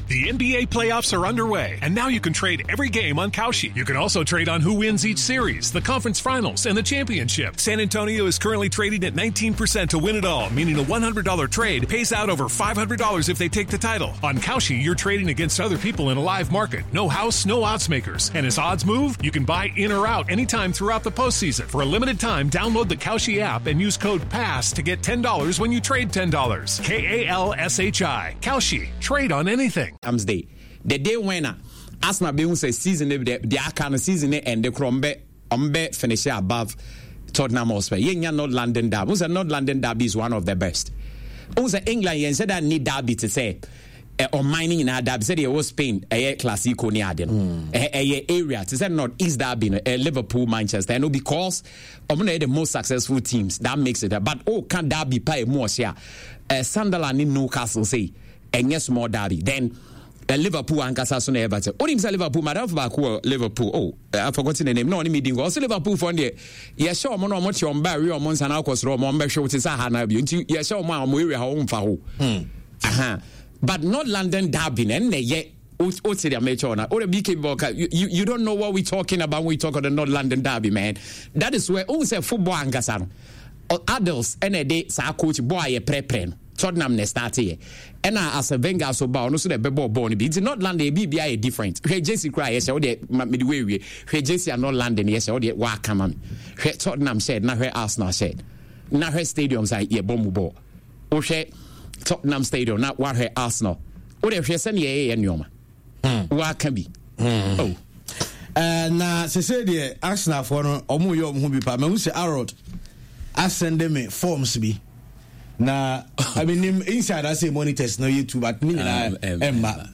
The NBA playoffs are underway, and now you can trade every game on Kalshi. You can also trade on who wins each series, the conference finals, and the championship. San Antonio is currently trading at 19% to win it all, meaning a $100 trade pays out over $500 if they take the title. On Kalshi, you're trading against other people in a live market. No house, no odds makers. And as odds move, you can buy in or out anytime throughout the postseason. For a limited time, download the Kalshi app and use code PASS to get $10 when you trade $10. KALSHI. Kalshi. Trade on anything. Day. The day when Arsenal be say season the kind season and the crombe finish above Tottenham Hotspur. Yenya North London derby. Who's North London derby is one of the best. Who's England yen said that need derby to say or mining in our derby said it was Spain a classico near them. A area to say North East derby Liverpool Manchester and because the most successful teams that makes it but can derby pay more share Sunderland in Newcastle say and yes more derby then Liverpool and Casasso never said, "Oh, Liverpool, Madame Baku, Liverpool." I've forgotten the name. No, only meeting. Also, Liverpool for the yes, sure, Mono, much on Barry or Mons and Alcos, Roman, show to Sahana, yes, sure, my way, home for but not London derby, and yet, what's the American or the BK Boca? You don't know what we're talking about when we talk about the North London derby, man. That is where also football and Casano or adults and a day, sa coach boy a pre-pen. Tottenham ne start here. And as a Wenger so ba no so the bebo born be. It's not land BBI different. He Jesse cry yes o de midway we. He Jesse are not landing yes o de wa kama. He Tottenham said na he Arsenal said. Na he stadiums are ye bomb ball. O he Tottenham stadium na wa he Arsenal. O de he send ye nyoma. Wa can be. Oh. Na se say the Arsenal for no omo yo omo bi pa. Me hu say Arnold ascend me forms bi. Na I mean inside I say monitors no YouTube but me na Emma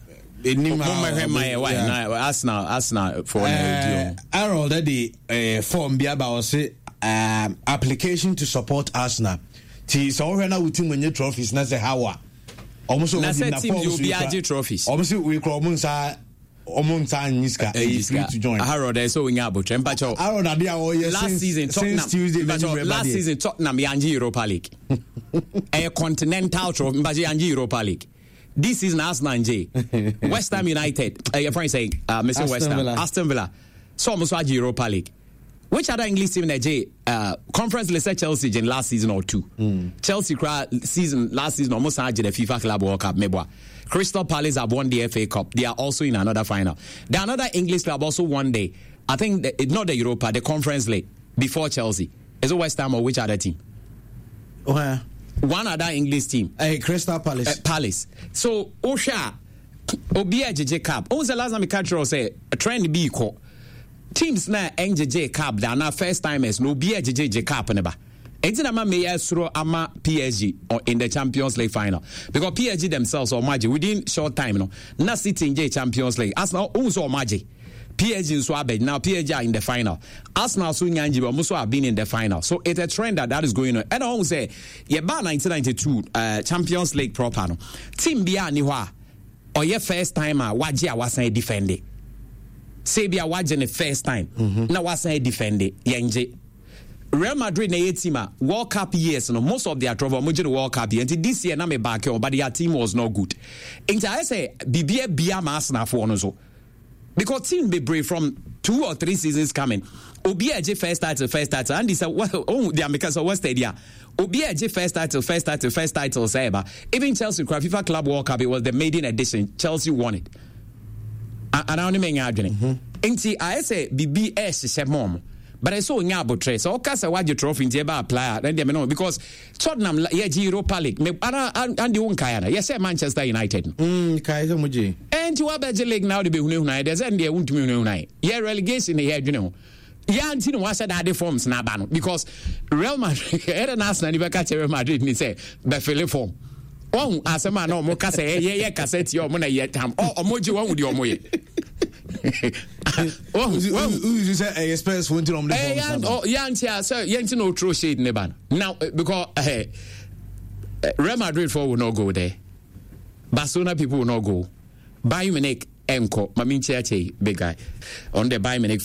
Arsenal for Harold the form bi about say application to support Arsenal ti so we na wutim when trophies na say how almost na team you be trophies almost we call munsa Omonta Niska to join. Harold, so we have Trempacho. Harold, last season, Tottenham, Yanji Europa League. A continental trophy, Yanji Europa League. This is Arsenal J. West Ham United. Your friend saying, Mr. West Ham, Aston Villa. So almost Europa League. Which other English team in J? Conference Leicester Chelsea in last season or two. Chelsea last season almost had the FIFA Club World Cup. Mebwa. Crystal Palace have won the FA Cup. They are also in another final. The another English club also won the, I think, not the Europa, the Conference League before Chelsea. Is it West Ham or which other team? One other English team. Crystal Palace. Palace. So, Osha, Obia JJ Cup. Who's the last time we catch or say a trend be equal? Teams na NJJ Cup, they are now first timers. No Obia JJ Cup never. Entinama may throw ama PSG or in the Champions League final because PSG themselves or Magic within short time na sitting in Champions League. Arsenal also Magic. PSG so abed now PSG are in the final. Arsenal so nyanji but also have been in the final. So it's a trend that is going on. And I want to say yeah ba 1992 Champions League proper no. Team bia ni hwa or your first timer waje a wasan defend it. Say bia waje the first time. Na wasan defend it. Yenje Real Madrid na team World Cup years no most of their trouble the World Cup year until this year na me back but their team was not good. Into I say bibia bia Arsenal for no so because team be brave from 2 or 3 seasons coming. Obia first title and this they are because of West Area. Obia first title say ba even Chelsea FIFA Club World Cup it was the maiden edition. Chelsea won it. And I only mean arguing. Into I say BBS is mom. But I saw Nyabo Trace. So, Casa Waji Trophy in Jeba player, then they know because Tottenham, Europa League, and the Unkayana. Yes, Manchester United. Kaiser Muji. And to Abaja League now, the United, there's and they won't be United. Yeah, relegation here, you know. Yeah, until I said that they form Snabano because Real Madrid, Eden Arsenal, never catch Real Madrid, and he say, Befele form. Oh, as a man, no more cassette, yeah, cassette, your money yet time. Oh, Moji one with your money. Who say express went on the sir, you know true shade neban. Now because Real Madrid for will not go there. Barcelona people will not go. Bayern Munich enko, Mamin Cheche big guy on the Bayern Munich